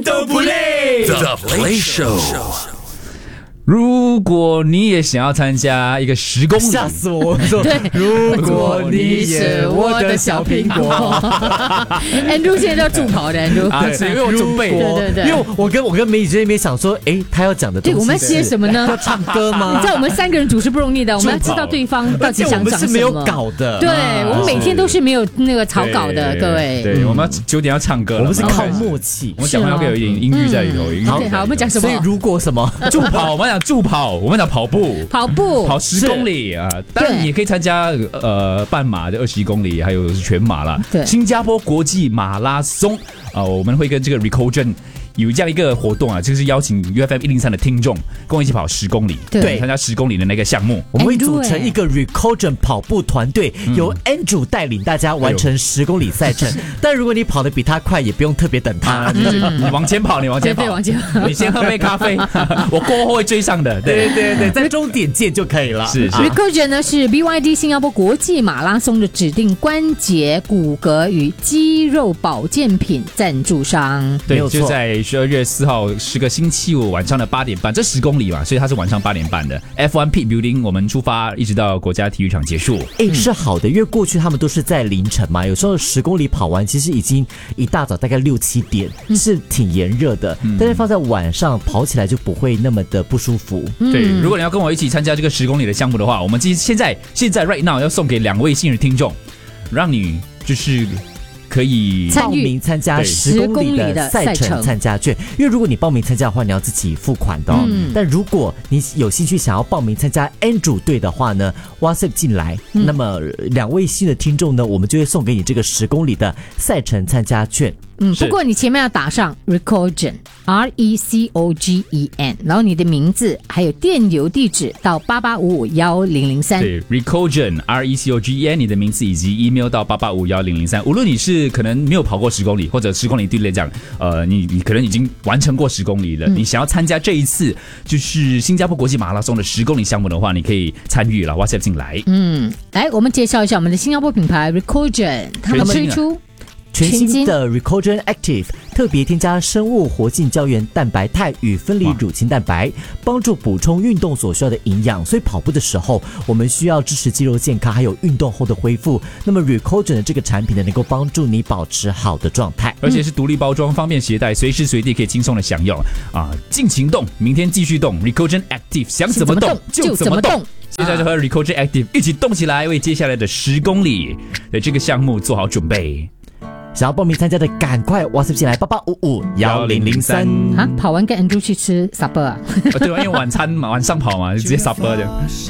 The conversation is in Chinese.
都不累。 The Play Show。 如果你也想要参加一个10公里， 吓死我！说对， 如果你是我的小苹果 ，Andrew 现在都要助跑的 Andrew 啊，是因为我准备， 对， 因为我跟梅姨在那边想说，他要讲的东西， 对，我们要接什么呢？ 要唱歌吗？ 你知道我们3个人主持不容易的，我们要知道对方到底想讲什么。 我们是没有稿的， 对，我们每天都是没有那个草稿的，各位。 对，我们要9点要唱歌了， 我们是靠默契， 我们讲话要有一点音乐在里头。 好，我们讲什么？ 所以如果什么助跑，我们讲助跑，我们讲跑步10公里啊，当然你也可以参加半马的21公里，还有全马啦。 对， 新加坡国际马拉松啊，我们会跟这个 Recogen 有这样一个活动啊，就是邀请 UFM103 的听众跟我一起跑10公里， 对， 参加10公里的那个项目。 我们会组成一个 Recogen 跑步团队，由 Andrew 带领大家完成10公里赛程。但如果你跑得比他快，也不用特别等他， 你往前跑，对，往前跑，你先喝杯咖啡，我过后会追上的。 对，在终点见就可以了。 是 Recogen 呢是 BYD 新加坡国际马拉松的指定关节、骨骼与肌肉保健品赞助商。 对，就在12月4号是个星期五晚上的8点半，这10公里嘛，所以它是晚上8点半的 F1 Pit Building， 我们出发一直到国家体育场结束。 是好的，因为过去他们都是在凌晨嘛，有时候10公里跑完其实已经一大早大概6、7点，是挺炎热的，但是放在晚上跑起来就不会那么的不舒服。 对，如果你要跟我一起参加这个10公里的项目的话，我们现在 right now 要送给2位幸运听众，让你就是可以报名参加10公里的赛程参加券，因为如果你报名参加的话，你要自己付款的但如果你有兴趣想要报名参加 Andrew 队的话呢 ，WhatsApp 进来，那么2位新的听众呢，我们就会送给你这个10公里的赛程参加券。 不过你前面要打上 Recogen RECOGEN， 然后你的名字还有电邮地址到88551003。 对 ，Recogen RECOGEN， 你的名字以及 email 到88551003。无论你是可能没有跑过10公里，或者10公里对你来讲，你可能已经完成过10公里了，你想要参加这一次就是新加坡国际马拉松的10公里项目的话，你可以参与了 WhatsApp 进来。 来，我们介绍一下我们的新加坡品牌 Recogen， 他们推出全新的 Recogen Active 特别添加生物活性胶原蛋白肽与分离乳清蛋白，帮助补充运动所需要的营养。所以跑步的时候，我们需要支持肌肉健康，还有运动后的恢复。那么 Recogen 的这个产品呢，能够帮助你保持好的状态， 而且是独立包装，方便携带，随时随地可以轻松的享用啊！尽情动，明天继续动 ，Recogen Active 想怎么动就怎么动。现在就和 Recogen Active 一起动起来，为接下来的10公里的这个项目做好准备。 想要报名参加的，赶快 WhatsApp 进来88551003。 跑完跟 Andrew 去吃 supper 啊？ 对，因为晚上跑嘛，就直接 supper 的。